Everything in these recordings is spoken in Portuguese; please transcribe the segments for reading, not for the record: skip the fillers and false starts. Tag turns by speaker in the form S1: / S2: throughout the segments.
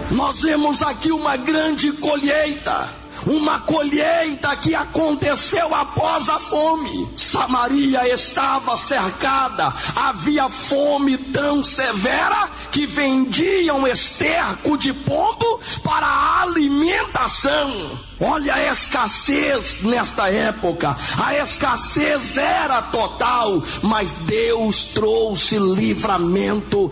S1: Nós vemos aqui uma grande colheita. Uma colheita que aconteceu após a fome. Samaria estava cercada, havia fome tão severa que vendiam esterco de pombo para a alimentação. Olha a escassez nesta época, a escassez era total, mas Deus trouxe livramento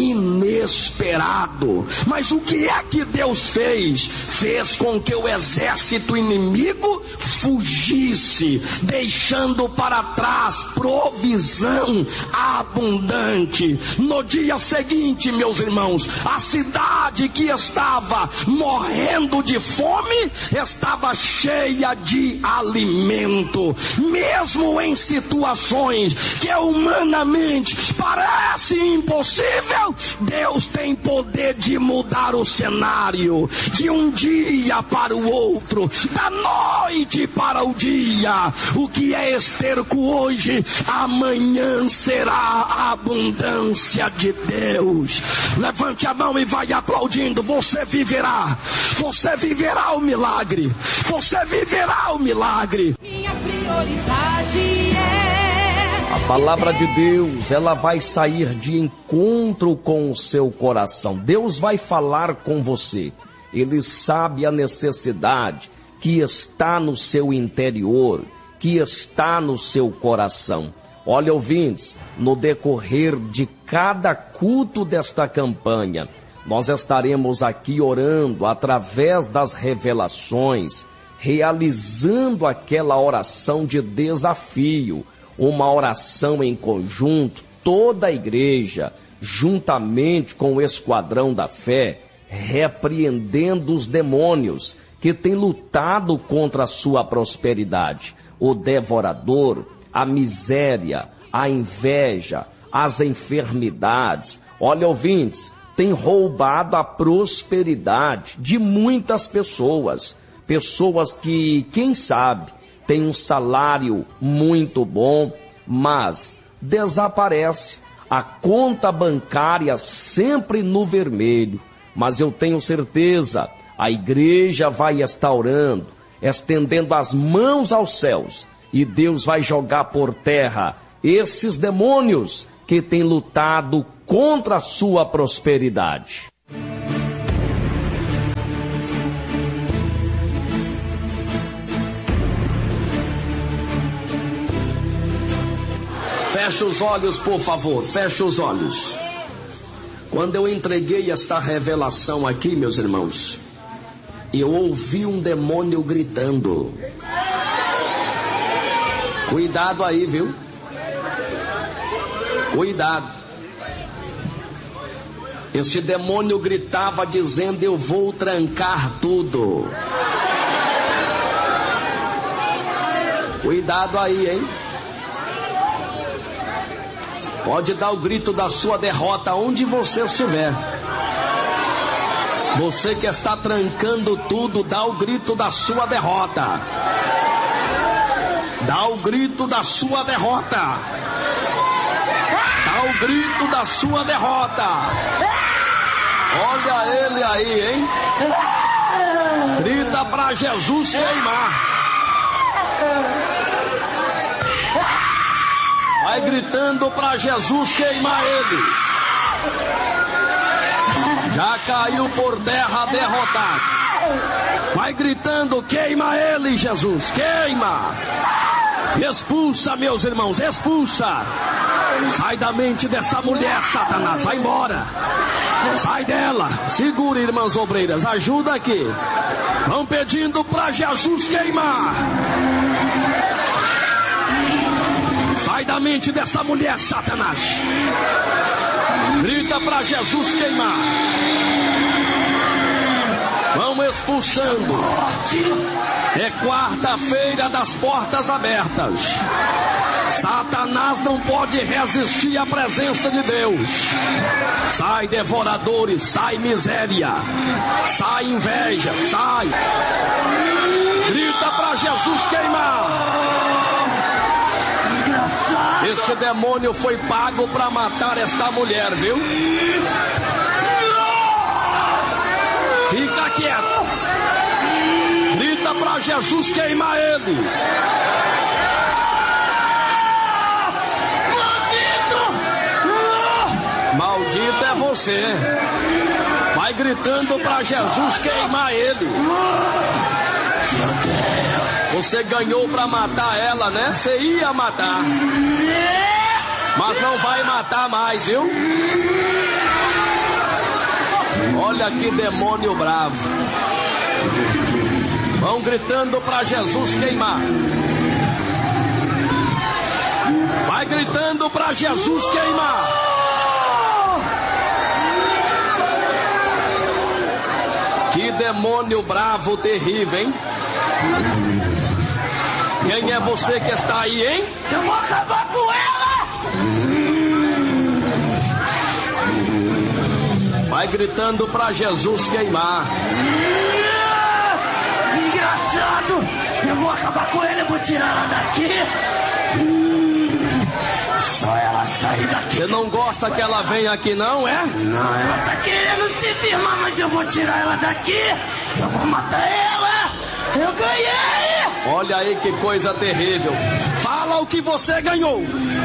S1: inesperado. Mas o que é que Deus fez? Fez com que o exército inimigo fugisse, deixando para trás provisão abundante. No dia seguinte, meus irmãos, a cidade que estava morrendo de fome estava cheia de alimento. Mesmo em situações que humanamente parece impossível, Deus tem poder de mudar o cenário, de um dia para o outro, da noite para o dia. O que é esterco hoje, amanhã será a abundância de Deus. Levante a mão e vai aplaudindo. Você viverá o milagre. Você viverá o milagre.
S2: Minha prioridade é...
S3: A palavra de Deus, ela vai sair de encontro com o seu coração. Deus vai falar com você. Ele sabe a necessidade que está no seu interior, que está no seu coração. Olha, ouvintes, no decorrer de cada culto desta campanha, nós estaremos aqui orando através das revelações, realizando aquela oração de desafio, uma oração em conjunto, toda a igreja, juntamente com o esquadrão da fé, repreendendo os demônios que têm lutado contra a sua prosperidade, o devorador, a miséria, a inveja, as enfermidades. Olha, ouvintes, tem roubado a prosperidade de muitas pessoas. Pessoas que, quem sabe, têm um salário muito bom, mas desaparece. A conta bancária sempre no vermelho. Mas eu tenho certeza, a igreja vai estar orando, estendendo as mãos aos céus, e Deus vai jogar por terra esses demônios que têm lutado contra a sua prosperidade.
S1: Feche os olhos, por favor, feche os olhos. Quando eu entreguei esta revelação aqui, meus irmãos, eu ouvi um demônio gritando. Cuidado aí, viu? Cuidado. Este demônio gritava dizendo: eu vou trancar tudo. Cuidado aí, hein? Pode dar o grito da sua derrota onde você estiver. Você que está trancando tudo, dá o grito da sua derrota. Dá o grito da sua derrota. Dá o grito da sua derrota. Olha ele aí, hein? Grita pra Jesus queimar. Vai gritando pra Jesus queimar ele. Já caiu por terra derrotado. Vai gritando: queima ele, Jesus, queima. Expulsa, meus irmãos, expulsa. Sai da mente desta mulher, Satanás, vai embora. Sai dela. Segura, irmãs obreiras, ajuda aqui. Vão pedindo pra Jesus queimar. Sai da mente desta mulher, Satanás. Grita para Jesus queimar. Vão expulsando. É quarta-feira das portas abertas. Satanás não pode resistir à presença de Deus. Sai devoradores, sai miséria, sai inveja, sai. Grita para Jesus queimar. Este demônio foi pago para matar esta mulher, viu? Jesus queimar ele. Maldito é você. Vai gritando para Jesus queimar ele. Você ganhou para matar ela, né? Você ia matar, mas não vai matar mais, viu? Olha que demônio bravo. Vão gritando para Jesus queimar. Vai gritando para Jesus queimar. Que demônio bravo, terrível, hein? Quem é você que está aí, hein?
S4: Eu vou acabar com ela!
S1: Vai gritando para Jesus queimar.
S4: Desgraçado! Eu vou acabar com ela, eu vou tirar ela daqui. Só ela sair daqui.
S1: Você não gosta que ela venha aqui, não, é?
S4: Não, ela tá querendo se firmar, mas eu vou tirar ela daqui. Eu vou matar ela. Eu ganhei!
S1: Olha aí que coisa terrível. Fala o que você ganhou.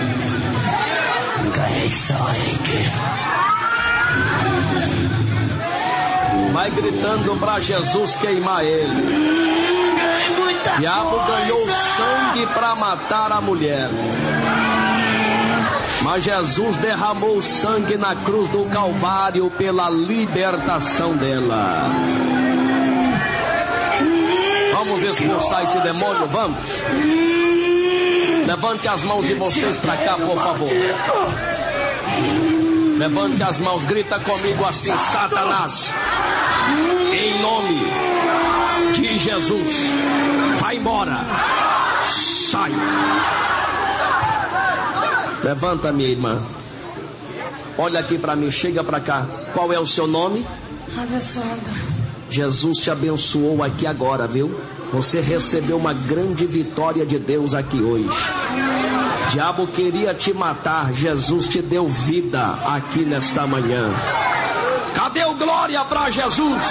S4: Ganhei sangue.
S1: Vai gritando para Jesus queimar ele.
S4: Ganhei muita
S1: O diabo
S4: coisa.
S1: ganhou sangue para matar a mulher. Mas Jesus derramou sangue na cruz do Calvário pela libertação dela. Vamos expulsar esse demônio, vamos? Levante as mãos de vocês para cá, por favor. Levante as mãos, grita comigo assim: Satanás, em nome de Jesus, vai embora, sai. Levanta, minha irmã. Olha aqui para mim, chega para cá. Qual é o seu nome?
S2: Abençoada.
S1: Jesus te abençoou aqui agora, viu? Você recebeu uma grande vitória de Deus aqui hoje. O diabo queria te matar, Jesus te deu vida aqui nesta manhã. Cadê o glória para Jesus?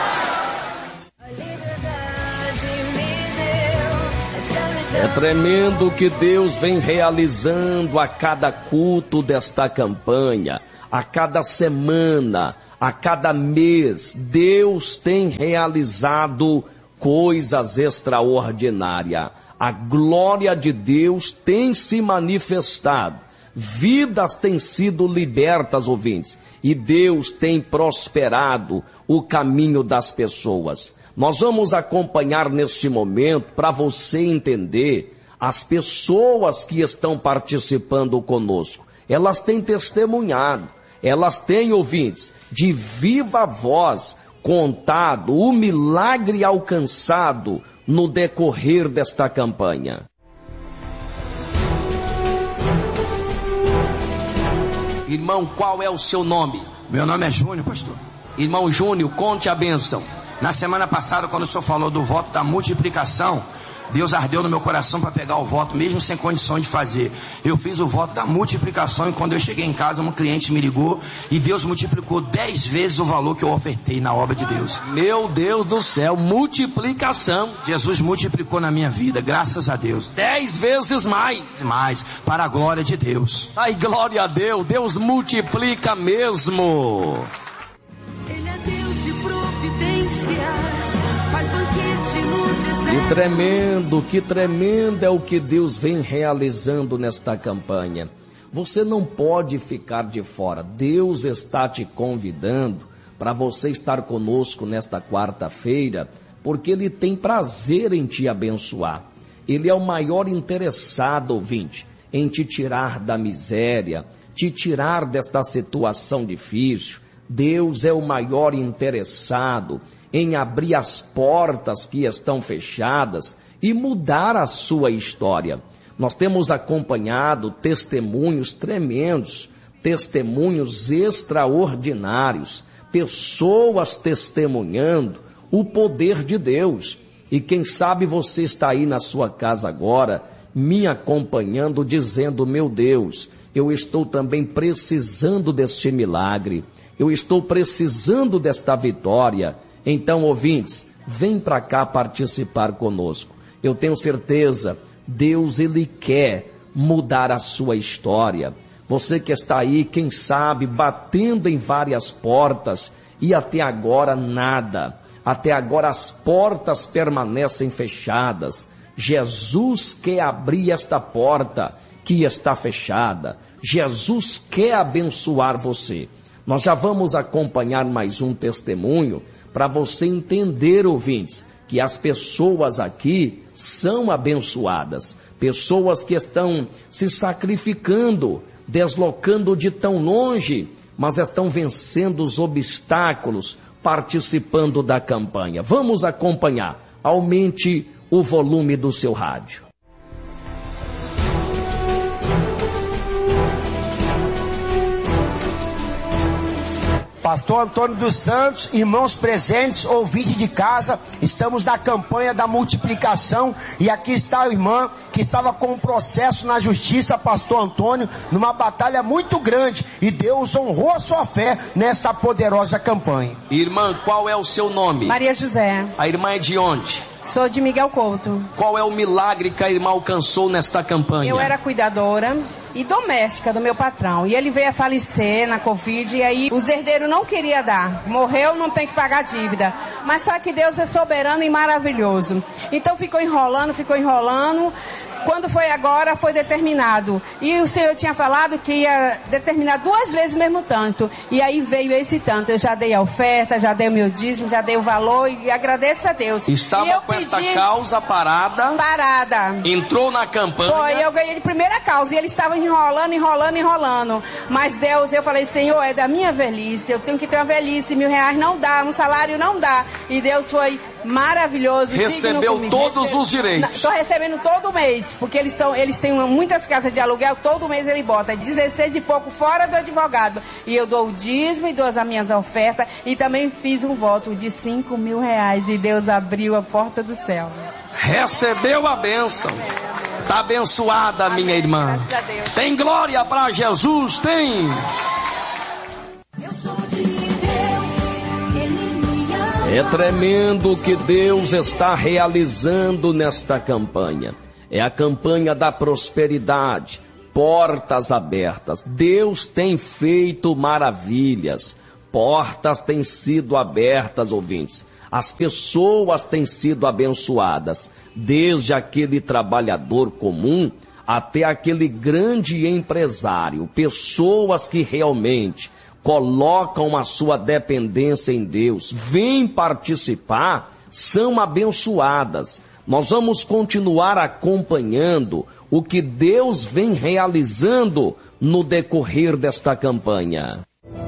S1: É tremendo o que Deus vem realizando a cada culto desta campanha, a cada semana, a cada mês. Deus tem realizado coisas extraordinárias. A glória de Deus tem se manifestado. Vidas têm sido libertas, ouvintes. E Deus tem prosperado o caminho das pessoas. Nós vamos acompanhar neste momento para você entender as pessoas que estão participando conosco. Elas têm testemunhado, elas têm, ouvintes, de viva voz contado o milagre alcançado no decorrer desta campanha. Irmão, qual é o seu nome?
S5: Meu nome é Júnior, pastor.
S1: Irmão Júnior, conte a bênção.
S5: Na semana passada, quando o senhor falou do voto da multiplicação, Deus ardeu no meu coração para pegar o voto, mesmo sem condições de fazer. Eu fiz o voto da multiplicação e quando eu cheguei em casa, um cliente me ligou e Deus multiplicou 10 vezes o valor que eu ofertei na obra de Deus.
S1: Meu Deus do céu, multiplicação.
S5: Jesus multiplicou na minha vida, graças a Deus.
S1: 10 vezes mais.
S5: Mais, para a glória de Deus.
S1: Ai, glória a Deus, Deus multiplica mesmo.
S2: Ele é Deus de providência, faz banquete no deserto.
S1: Que tremendo é o que Deus vem realizando nesta campanha. Você não pode ficar de fora. Deus está te convidando para você estar conosco nesta quarta-feira, porque Ele tem prazer em te abençoar. Ele é o maior interessado, ouvinte, em te tirar da miséria, te tirar desta situação difícil. Deus é o maior interessado em abrir as portas que estão fechadas e mudar a sua história. Nós temos acompanhado testemunhos tremendos, testemunhos extraordinários, pessoas testemunhando o poder de Deus. E quem sabe você está aí na sua casa agora, me acompanhando, dizendo: meu Deus, eu estou também precisando deste milagre. Eu estou precisando desta vitória. Então, ouvintes,
S3: vem para cá participar conosco. Eu tenho certeza, Deus, Ele quer mudar a sua história. Você que está aí, quem sabe, batendo em várias portas e até agora nada. Até agora as portas permanecem fechadas. Jesus quer abrir esta porta que está fechada. Jesus quer abençoar você. Nós já vamos acompanhar mais um testemunho para você entender, ouvintes, que as pessoas aqui são abençoadas. Pessoas que estão se sacrificando, deslocando de tão longe, mas estão vencendo os obstáculos, participando da campanha. Vamos acompanhar. Aumente o volume do seu rádio.
S6: Pastor Antônio dos Santos, irmãos presentes, ouvinte de casa, estamos na campanha da multiplicação e aqui está a irmã que estava com um processo na justiça, pastor Antônio, numa batalha muito grande e Deus honrou a sua fé nesta poderosa campanha.
S3: Irmã, qual é o seu nome?
S7: Maria José.
S3: A irmã é de onde?
S7: Sou de Miguel Couto.
S3: Qual é o milagre que a irmã alcançou nesta campanha?
S7: Eu era cuidadora e doméstica do meu patrão. E ele veio a falecer na Covid e aí os herdeiros não queriam dar. Morreu, não tem que pagar dívida. Mas só que Deus é soberano e maravilhoso. Então ficou enrolando. Quando foi agora, foi determinado. E o Senhor tinha falado que ia determinar 2 vezes o mesmo tanto. E aí veio esse tanto. Eu já dei a oferta, já dei o meu dízimo, já dei o valor e agradeço a Deus.
S3: Estava com esta causa parada. Entrou na campanha.
S7: Foi, eu ganhei de primeira causa. E ele estava enrolando. Mas Deus, eu falei, Senhor, é da minha velhice. Eu tenho que ter uma velhice. R$1.000 não dá, um salário não dá. E Deus foi maravilhoso.
S3: Recebeu todos os direitos.
S7: Estou recebendo todo mês. Porque eles têm muitas casas de aluguel, todo mês ele bota 16 e pouco fora do advogado. E eu dou o dízimo e dou as minhas ofertas. E também fiz um voto de R$5.000. E Deus abriu a porta do céu.
S3: Recebeu a bênção. Está abençoada, amém, minha irmã.
S7: Graças a Deus.
S3: Tem glória para Jesus, tem.
S2: Eu sou de Deus, Ele me ama.
S3: É tremendo o que Deus está realizando nesta campanha. É a campanha da prosperidade, portas abertas. Deus tem feito maravilhas, portas têm sido abertas, ouvintes. As pessoas têm sido abençoadas, desde aquele trabalhador comum até aquele grande empresário. Pessoas que realmente colocam a sua dependência em Deus, vêm participar, são abençoadas. Nós vamos continuar acompanhando o que Deus vem realizando no decorrer desta campanha.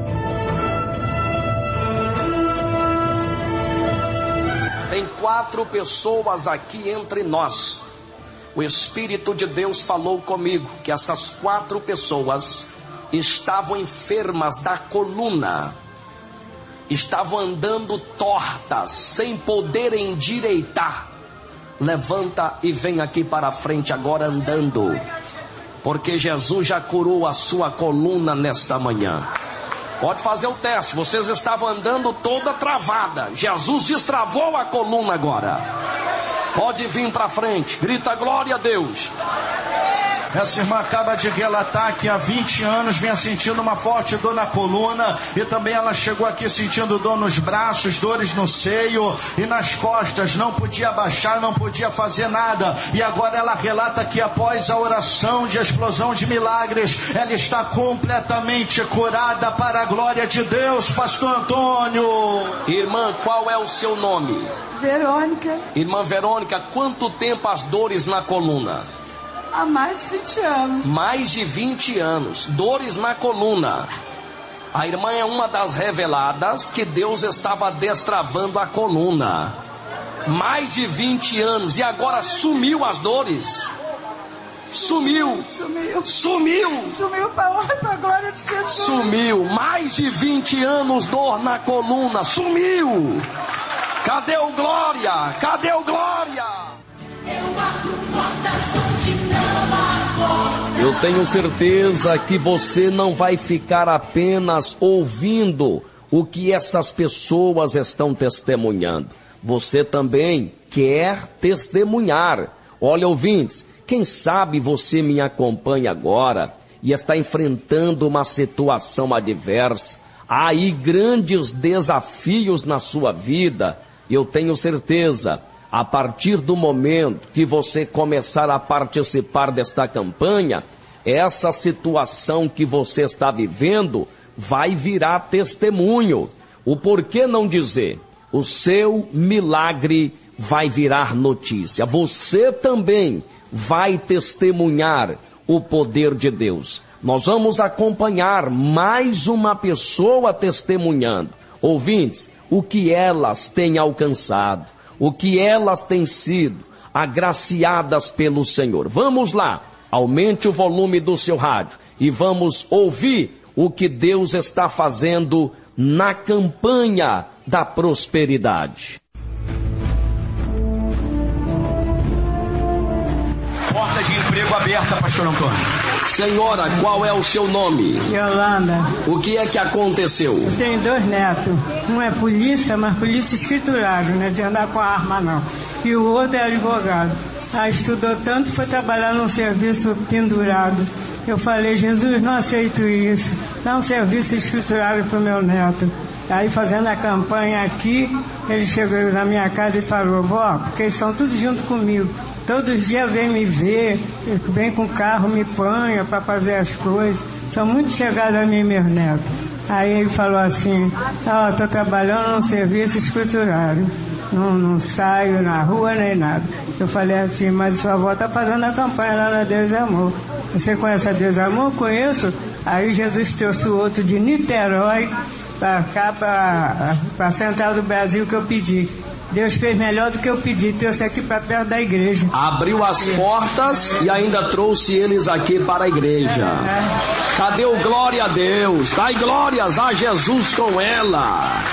S3: Tem 4 pessoas aqui entre nós. O Espírito de Deus falou comigo que essas 4 pessoas estavam enfermas da coluna. Estavam andando tortas, sem poder endireitar. Levanta e vem aqui para a frente agora andando, porque Jesus já curou a sua coluna nesta manhã. Pode fazer o teste, vocês estavam andando toda travada, Jesus destravou a coluna agora. Pode vir para frente, grita glória a Deus.
S8: Essa irmã acaba de relatar que há 20 anos vinha sentindo uma forte dor na coluna e também ela chegou aqui sentindo dor nos braços, dores no seio e nas costas, não podia abaixar, não podia fazer nada. E agora ela relata que após a oração de explosão de milagres, ela está completamente curada para a glória de Deus, pastor Antônio.
S3: Irmã, qual é o seu nome?
S9: Verônica.
S3: Irmã Verônica, quanto tempo as dores na coluna?
S9: Há mais de 20 anos.
S3: Mais de 20 anos, dores na coluna. A irmã é uma das reveladas que Deus estava destravando a coluna. Mais de 20 anos e agora sumiu as dores. Sumiu
S9: para honra e para glória de Jesus.
S3: Sumiu, mais de 20 anos dor na coluna, sumiu. Cadê o glória? Cadê o glória? Eu tenho certeza que você não vai ficar apenas ouvindo o que essas pessoas estão testemunhando. você também quer testemunhar. Olha, ouvintes, quem sabe você me acompanha agora e está enfrentando uma situação adversa. Há aí grandes desafios na sua vida. Eu tenho certeza, a partir do momento que você começar a participar desta campanha, essa situação que você está vivendo vai virar testemunho. O porquê não dizer? O seu milagre vai virar notícia. Você também vai testemunhar o poder de Deus. Nós vamos acompanhar mais uma pessoa testemunhando. Ouvintes, o que elas têm alcançado, o que elas têm sido agraciadas pelo Senhor. Vamos lá, aumente o volume do seu rádio e vamos ouvir o que Deus está fazendo na campanha da prosperidade.
S5: Porta de emprego aberta, pastor Antônio.
S1: Senhora, qual é o seu nome?
S10: Yolanda.
S1: O que é que aconteceu?
S10: Eu tenho 2 netos. Um é polícia, mas polícia escriturado, não é de andar com a arma não. E o outro é advogado. Estudou tanto, foi trabalhar num serviço pendurado. Eu falei, Jesus, não aceito isso. Dá um serviço escriturado para o meu neto. Aí fazendo a campanha aqui, ele chegou na minha casa e falou, vó, porque eles são todos junto comigo. Todos os dias vem me ver, vem com o carro, me panha para fazer as coisas. São muito chegados a mim, meus netos. Aí ele falou assim, estou trabalhando num serviço escriturário. Não saio na rua nem nada. Eu falei assim, mas sua avó está fazendo a campanha lá na Deus Amor. Você conhece a Deus Amor? Conheço. Aí Jesus trouxe o outro de Niterói para cá, para a Central do Brasil que eu pedi. Deus fez melhor do que eu pedi, trouxe aqui para perto da igreja.
S1: Abriu as portas e ainda trouxe eles aqui para a igreja. Cadê o glória a Deus? Dai glórias a Jesus com ela.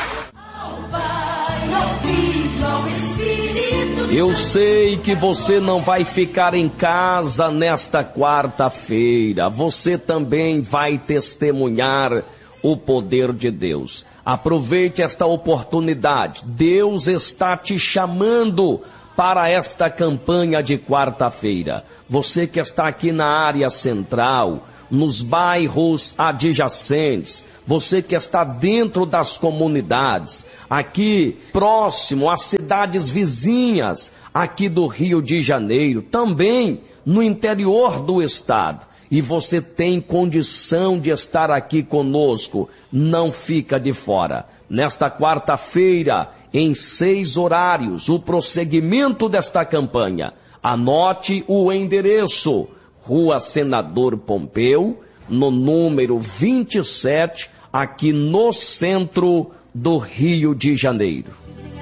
S3: Eu sei que você não vai ficar em casa nesta quarta-feira. Você também vai testemunhar o poder de Deus. Aproveite esta oportunidade. Deus está te chamando para esta campanha de quarta-feira. Você que está aqui na área central, nos bairros adjacentes, você que está dentro das comunidades, aqui próximo às cidades vizinhas, aqui do Rio de Janeiro, também no interior do estado, e você tem condição de estar aqui conosco, não fica de fora. Nesta quarta-feira, em 6 horários, o prosseguimento desta campanha. Anote o endereço, Rua Senador Pompeu, no número 27, aqui no centro do Rio de Janeiro.